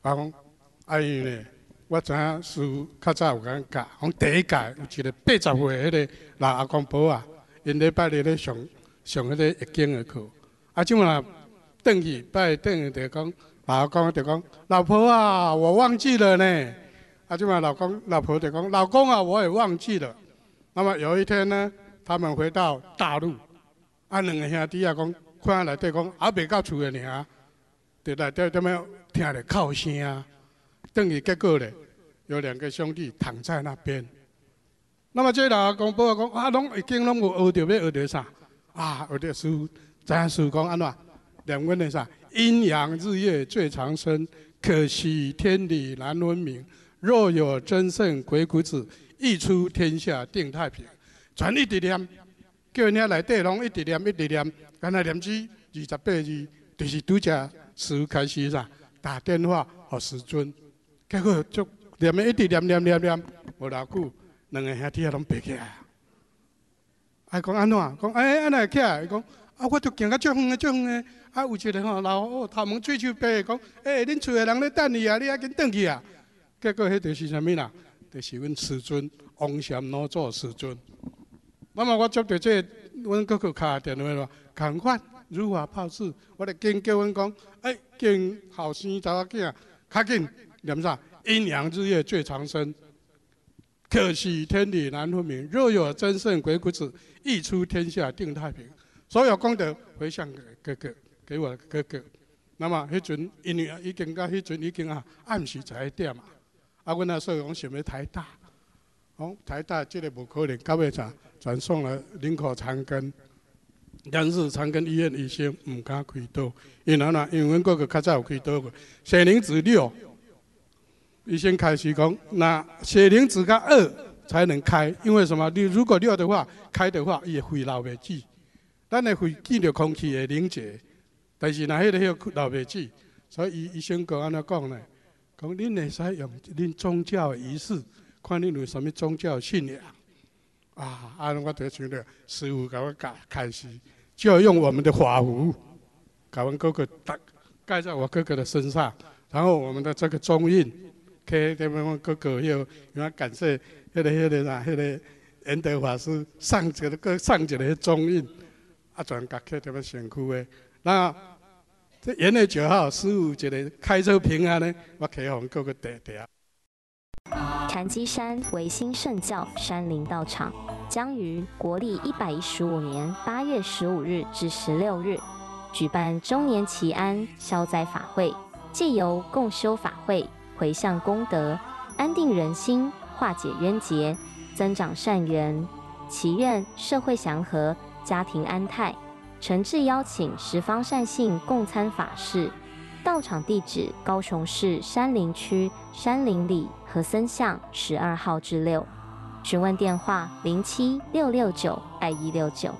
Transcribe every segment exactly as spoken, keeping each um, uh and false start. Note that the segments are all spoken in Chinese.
我讲啊因为呢，我知影师傅较早有甲咱教，讲第一届有一个八十岁迄个老阿公婆啊，因礼拜日咧上上迄个易经的课，啊，即马转去拜转去就讲，老阿公就讲，老婆啊，我忘记了呢。啊，即马老公老婆就讲，老公啊，我也忘记了。那么有一天呢，他们回到大陆，啊，两个兄弟啊讲，看内底讲，还袂到厝的尔，就内底点样听着哭声啊，等于结果咧，有两个兄弟躺在那边。那么这老阿公婆讲，啊，拢已经拢有学着要学着啥？啊，学着师傅，知影师傅讲安怎？念阮的啥？阴阳日月最长生，可惜天理难分明。若有真圣鬼谷子，一出天下定太平。全一直念，叫因遐内底拢一直念，一直念，干那念至二十八字，就是拄只师傅开始啥打电话给师尊，结果就念的一直念念念念，无偌久，两个兄弟啊拢爬起来。啊，讲安怎？讲哎，安怎起来？伊讲啊，我就行到足远的足远的，啊，有一个吼老哦头毛喙手白，讲哎，恁厝的人咧等你啊，你还紧转去啊？结果迄就是啥物啦？就是阮师尊王禅老祖师尊。那么我接到这阮哥哥敲电话咯，赶快如法炮制，我就紧叫阮讲，哎，叫后生查某囝，较紧念啥？阴阳日月最长生，可惜天理难分明。若有真圣鬼谷子，一出天下定太平。所有功德回向给哥哥，给我哥哥。那么迄阵因为已经到迄阵已经啊暗时十一点嘛。啊，阮那时候讲想要台大，讲台大这个无可能，到尾啥转送了林口长庚，但是长庚医院医生唔敢开刀，因为哪？因为阮哥哥较早有开刀过，血磷脂六，医生开始讲，那血磷脂甲二才能开，因为什么？你如果六的话，开的话，伊会肺流袂止，咱的肺见着空气会凝结，但是若迄个迄个流袂止，所以医医生讲安怎讲呢？讲恁会使用恁宗教的仪式，看恁有啥物宗教信仰啊！啊，我就想着师傅甲我教开始，就要用我们的法符，甲阮哥哥盖盖在我哥哥的身上，然后我们的这个中印，给他们哥哥又要感谢迄个迄个啥，迄个圆德法师上一个个上一个中印，啊，全甲去他们身躯的那。这元月九号，师傅一个开车平安呢，我启互各个弟弟啊。 禅机山维新圣教山林道场将于国历一百一十五年八月十五日至十六日举办周年祈安消灾法会，借由共修法会，回向功德，安定人心，化解冤结，增长善缘，祈愿社会祥和，家庭安泰。诚挚邀请十方善信共参法事，道场地址：高雄市山林区山林里和森巷十二号至六，询问电话：零七六六九二一六九。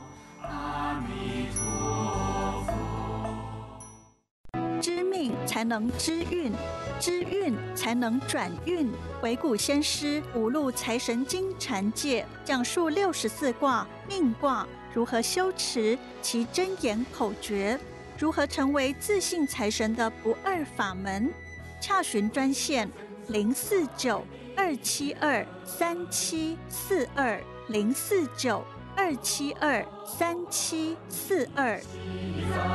知命才能知运，知运才能转运。鬼谷先师五路财神经禅戒讲述六十四卦命卦。如何修持其真言口诀？如何成为自信财神的不二法门？洽询专线零四九二七二三七四二零四九二七二三七四二。